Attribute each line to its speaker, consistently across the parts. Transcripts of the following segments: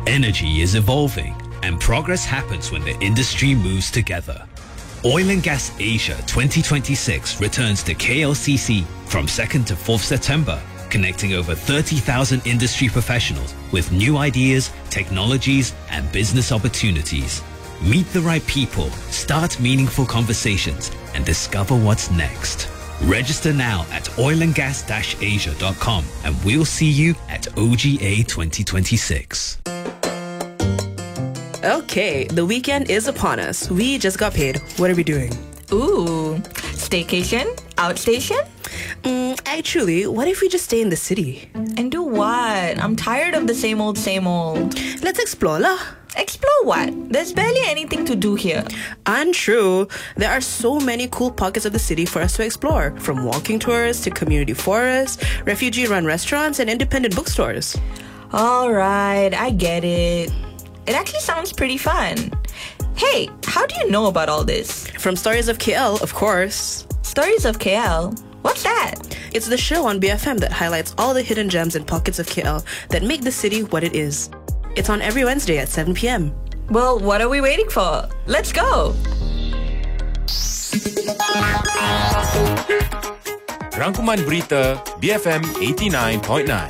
Speaker 1: Energy is evolving, and progress happens when the industry moves together. Oil and Gas Asia 2026 returns to KLCC from 2nd to 4th September, connecting over 30,000 industry professionals with new ideas, technologies, and business opportunities. Meet the right people, start meaningful conversations, and discover what's next. Register now at oilandgas-asia.com, and we'll see you at OGA 2026.
Speaker 2: Okay, the weekend is upon us. We just got paid. What are we doing?
Speaker 3: Ooh, staycation? Outstation?
Speaker 2: Actually, what if we just stay in the city?
Speaker 3: And do what? I'm tired of the same old, same old.
Speaker 2: Let's explore lah.
Speaker 3: Explore what? There's barely anything to do here.
Speaker 2: Untrue. There are so many cool pockets of the city for us to explore, from walking tours to community forests, refugee-run restaurants, and independent bookstores.
Speaker 3: Alright, I get it. It actually sounds pretty fun. Hey, how do you know about all this?
Speaker 2: From Stories of KL, of course.
Speaker 3: Stories of KL? What's that?
Speaker 2: It's the show on BFM that highlights all the hidden gems and pockets of KL that make the city what it is. It's on every Wednesday at 7 p.m.
Speaker 3: Well, what are we waiting for? Let's go!
Speaker 4: Rangkuman Berita BFM 89.9.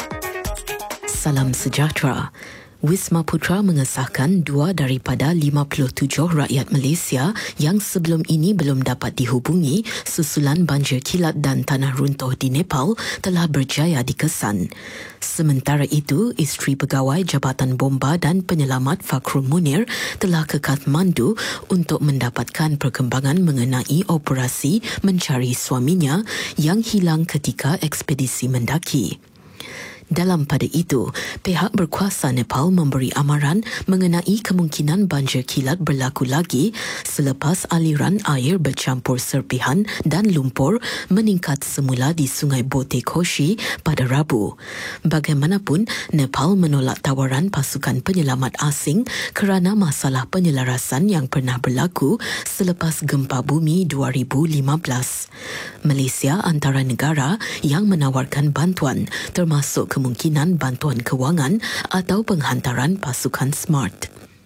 Speaker 5: Salam sejahtera. Wisma Putra mengesahkan 2 daripada 57 rakyat Malaysia yang sebelum ini belum dapat dihubungi susulan banjir kilat dan tanah runtuh di Nepal telah berjaya dikesan. Sementara itu, isteri pegawai Jabatan Bomba dan Penyelamat Fakhrul Munir telah ke Kathmandu untuk mendapatkan perkembangan mengenai operasi mencari suaminya yang hilang ketika ekspedisi mendaki. Dalam pada itu, pihak berkuasa Nepal memberi amaran mengenai kemungkinan banjir kilat berlaku lagi selepas aliran air bercampur serpihan dan lumpur meningkat semula di Sungai Bote Koshi pada Rabu. Bagaimanapun, Nepal menolak tawaran pasukan penyelamat asing kerana masalah penyelarasan yang pernah berlaku selepas gempa bumi 2015. Malaysia antara negara yang menawarkan bantuan termasuk kemungkinan bantuan kewangan atau penghantaran pasukan SMART.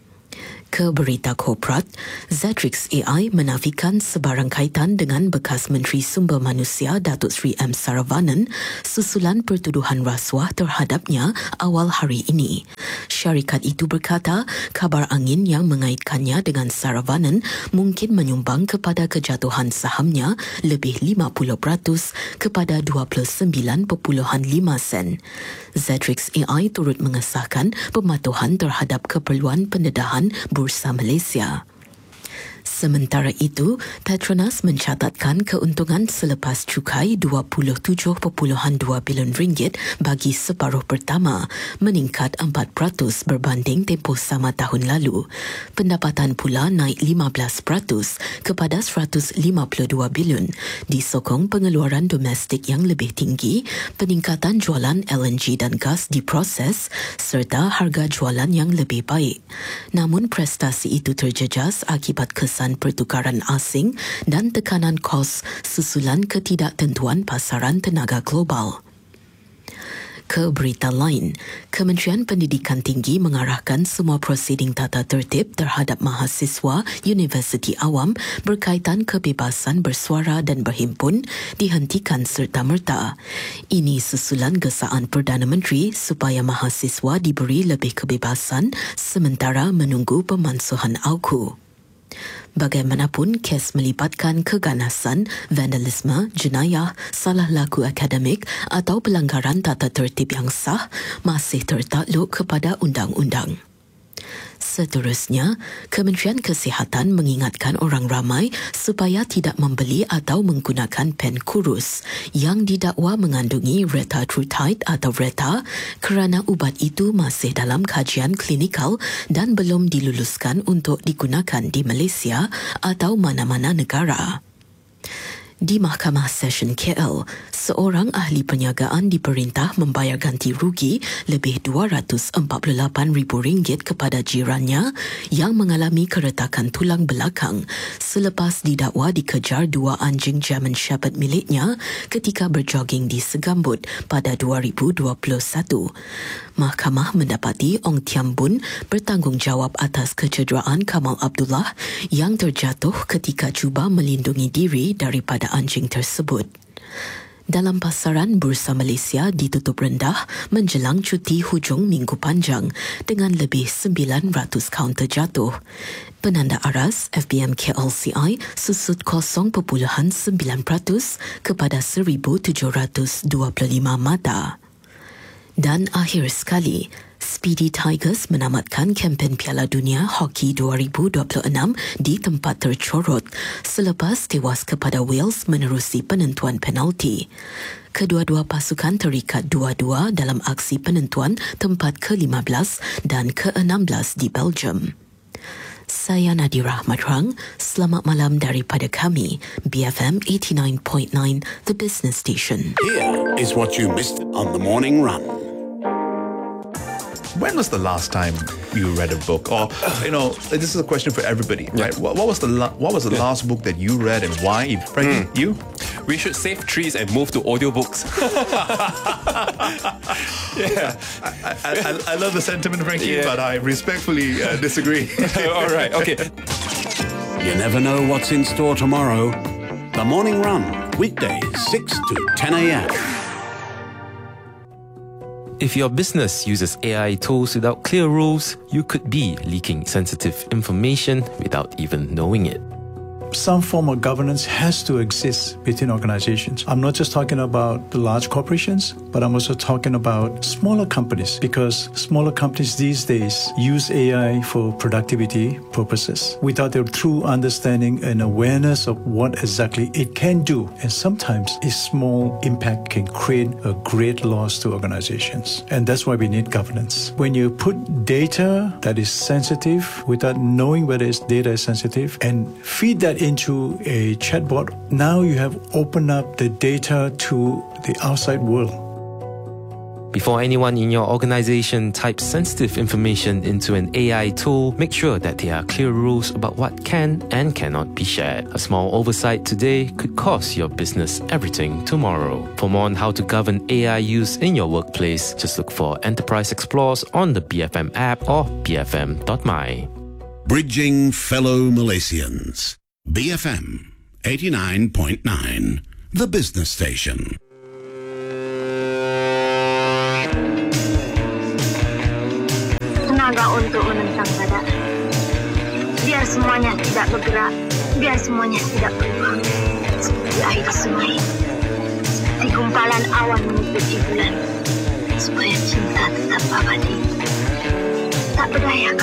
Speaker 5: Ke berita korporat, Zetrix AI menafikan sebarang kaitan dengan bekas Menteri Sumber Manusia Datuk Seri M. Saravanan susulan pertuduhan rasuah terhadapnya awal hari ini. Syarikat itu berkata, kabar angin yang mengaitkannya dengan Saravanan mungkin menyumbang kepada kejatuhan sahamnya lebih 50% kepada 29.5 sen. Zetrix AI turut mengesahkan pematuhan terhadap keperluan pendedahan Bursa Malaysia. Sementara itu, Petronas mencatatkan keuntungan selepas cukai 27.2 bilion ringgit bagi separuh pertama, meningkat 4% berbanding tempoh sama tahun lalu. Pendapatan pula naik 15% kepada 152 bilion, disokong pengeluaran domestik yang lebih tinggi, peningkatan jualan LNG dan gas diproses, serta harga jualan yang lebih baik. Namun prestasi itu terjejas akibat kesan pertukaran asing dan tekanan kos susulan ketidaktentuan pasaran tenaga global. Ke berita lain, Kementerian Pendidikan Tinggi mengarahkan semua prosiding tata tertib terhadap mahasiswa Universiti Awam berkaitan kebebasan bersuara dan berhimpun dihentikan serta-merta. Ini susulan gesaan Perdana Menteri supaya mahasiswa diberi lebih kebebasan sementara menunggu pemansuhan AUKU. Bagaimanapun, kes melibatkan keganasan, vandalisme, jenayah, salah laku akademik atau pelanggaran tata tertib yang sah masih tertakluk kepada undang-undang. Seterusnya, Kementerian Kesihatan mengingatkan orang ramai supaya tidak membeli atau menggunakan pen kurus yang didakwa mengandungi retatrutide atau Reta kerana ubat itu masih dalam kajian klinikal dan belum diluluskan untuk digunakan di Malaysia atau mana-mana negara. Di Mahkamah Session KL, Seorang ahli perniagaan diperintah membayar ganti rugi lebih RM248,000 kepada jirannya yang mengalami keretakan tulang belakang selepas didakwa dikejar dua anjing German Shepherd miliknya ketika berjoging di Segambut pada 2021. Mahkamah mendapati Ong Tiam Bun bertanggungjawab atas kecederaan Kamal Abdullah yang terjatuh ketika cuba melindungi diri daripada anjing tersebut. Dalam pasaran, Bursa Malaysia ditutup rendah menjelang cuti hujung minggu panjang dengan lebih 900 kaun terjatuh. Penanda aras FBM KLCI susut 0.9% kepada 1,725 mata. Dan akhir sekali, Speedy Tigers menamatkan kempen Piala Dunia Hoki 2026 di tempat tercorot selepas tewas kepada Wales menerusi penentuan penalti. Kedua-dua pasukan terikat 2-2 dalam aksi penentuan tempat ke-15 dan ke-16 di Belgium. Saya Nadira Ahmad, selamat malam daripada kami, BFM 89.9, The Business Station.
Speaker 6: Here is what you missed on the morning run.
Speaker 7: When was the last time you read a book? Or, this is a question for everybody, right? What was the last book that you read and why? Frankie, you?
Speaker 4: We should save trees and move to audiobooks.
Speaker 7: Yeah. I love the sentiment, Frankie, but I respectfully disagree.
Speaker 4: All right, okay.
Speaker 6: You never know what's in store tomorrow. The Morning Run, weekdays 6 to 10 a.m.
Speaker 4: If your business uses AI tools without clear rules, you could be leaking sensitive information without even knowing it.
Speaker 8: Some form of governance has to exist within organizations. I'm not just talking about the large corporations, but I'm also talking about smaller companies, because smaller companies these days use AI for productivity purposes without their true understanding and awareness of what exactly it can do. And sometimes a small impact can create a great loss to organizations. And that's why we need governance. When you put data that is sensitive without knowing whether it's data is sensitive and feed that into a chatbot, now you have opened up the data to the outside world.
Speaker 4: Before anyone in your organization types sensitive information into an AI tool, make sure that there are clear rules about what can and cannot be shared. A small oversight today could cost your business everything tomorrow. For more on how to govern AI use in your workplace, just look for Enterprise Explorers on the BFM app or bfm.my.
Speaker 6: Bridging fellow Malaysians. BFM 89.9, The Business Station.
Speaker 9: Tenaga untuk menentang badan. Biar semuanya tidak bergerak, biar semuanya tidak berubah. Seperti air sungai, seperti gumpalan awan menutupi bulan, supaya cinta tetap abadi. Tak berdaya